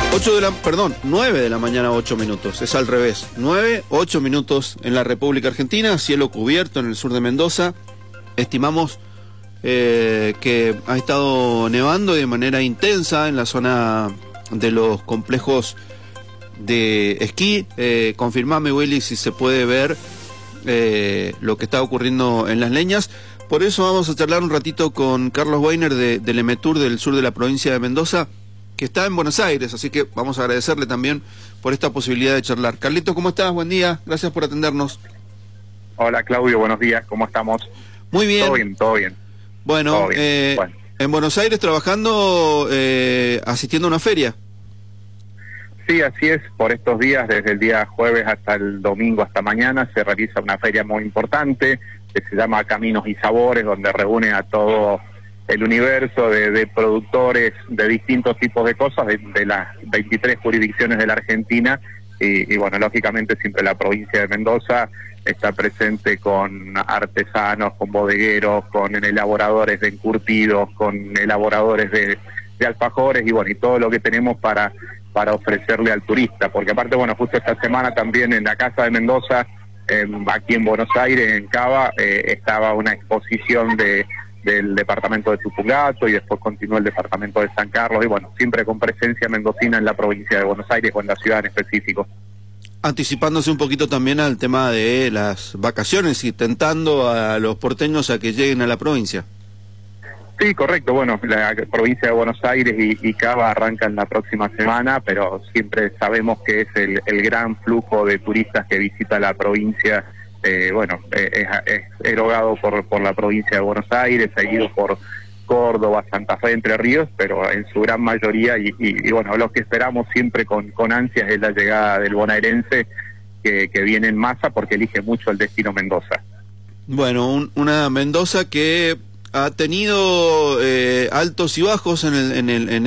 9 de la mañana, 8 minutos. Es al revés. 9, 8 minutos en la República Argentina, cielo cubierto en el sur de Mendoza. Estimamos que ha estado nevando de manera intensa en la zona de los complejos de esquí. Confirmame, Willy, si se puede ver lo que está ocurriendo en Las Leñas. Por eso vamos a charlar un ratito con Carlos Weiner del EMETUR del sur de la provincia de Mendoza, que está en Buenos Aires, así que vamos a agradecerle también por esta posibilidad de charlar. Carlitos, ¿cómo estás? Buen día, gracias por atendernos. Hola Claudio, buenos días, ¿cómo estamos? Muy bien. Todo bien. Bueno, todo bien. Bueno. En Buenos Aires trabajando, asistiendo a una feria. Sí, así es, por estos días, desde el día jueves hasta el domingo, hasta mañana, se realiza una feria muy importante, que se llama Caminos y Sabores, donde reúne a todo el universo de productores de distintos tipos de cosas, de las 23 jurisdicciones de la Argentina, y bueno, lógicamente siempre la provincia de Mendoza está presente con artesanos, con bodegueros, con elaboradores de encurtidos, con elaboradores de alfajores, y bueno, y todo lo que tenemos para ofrecerle al turista, porque aparte, bueno, justo esta semana también en la Casa de Mendoza, aquí en Buenos Aires, en Cava, estaba una exposición del departamento de Tupungato, y después continuó el departamento de San Carlos, y bueno, siempre con presencia mendocina en la provincia de Buenos Aires o en la ciudad en específico. Anticipándose un poquito también al tema de las vacaciones y tentando a los porteños a que lleguen a la provincia. Sí, correcto. Bueno, la provincia de Buenos Aires y Cava arrancan la próxima semana, pero siempre sabemos que es el gran flujo de turistas que visita la provincia. Es erogado por la provincia de Buenos Aires, seguido por Córdoba, Santa Fe, Entre Ríos, pero en su gran mayoría, y bueno, lo que esperamos siempre con ansias es la llegada del bonaerense que viene en masa porque elige mucho el destino Mendoza. Bueno, una Mendoza que ha tenido altos y bajos en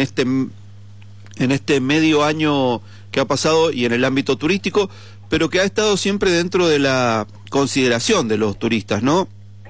este medio año que ha pasado y en el ámbito turístico, pero que ha estado siempre dentro de la consideración de los turistas, ¿no?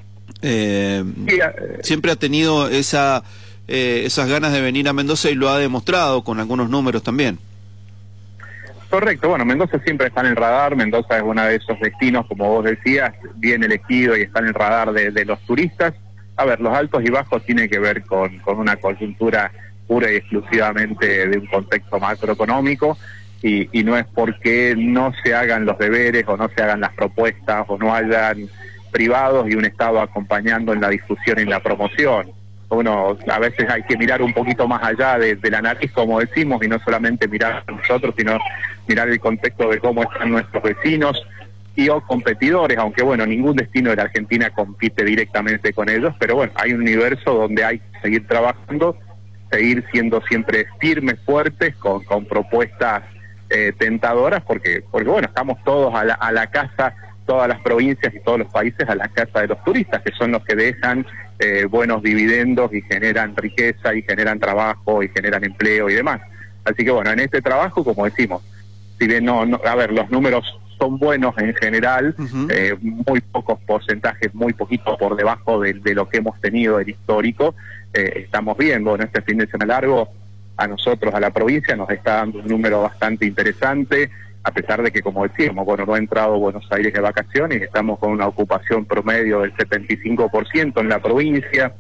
Siempre ha tenido esas ganas de venir a Mendoza y lo ha demostrado con algunos números también. Correcto, bueno, Mendoza siempre está en el radar. Mendoza es uno de esos destinos, como vos decías, bien elegido y está en el radar de los turistas. A ver, los altos y bajos tienen que ver con una coyuntura pura y exclusivamente de un contexto macroeconómico, y no es porque no se hagan los deberes o no se hagan las propuestas o no hayan privados y un Estado acompañando en la difusión y en la promoción. Uno a veces hay que mirar un poquito más allá de la nariz, como decimos, y no solamente mirar a nosotros, sino mirar el contexto de cómo están nuestros vecinos y o competidores, aunque bueno, ningún destino de la Argentina compite directamente con ellos, pero bueno, hay un universo donde hay que seguir trabajando, seguir siendo siempre firmes, fuertes, con propuestas tentadoras, porque bueno, estamos todos a la casa, todas las provincias y todos los países a la casa de los turistas, que son los que dejan buenos dividendos y generan riqueza y generan trabajo y generan empleo y demás. Así que bueno, en este trabajo, como decimos, si bien a ver, los números son buenos en general, muy pocos porcentajes, muy poquito por debajo de lo que hemos tenido el histórico, estamos viendo en este fin de semana largo, a nosotros, a la provincia, nos está dando un número bastante interesante, a pesar de que, como decíamos, bueno, no ha entrado Buenos Aires de vacaciones, estamos con una ocupación promedio del 75% en la provincia,